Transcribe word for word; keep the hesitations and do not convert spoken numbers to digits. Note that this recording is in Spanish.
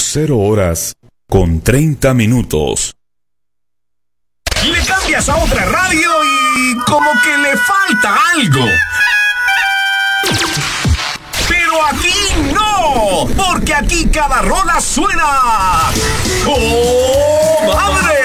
cero horas con treinta minutos. Le cambias a otra radio y como que le falta algo. Pero aquí no, porque aquí cada rola suena ¡oh, madre!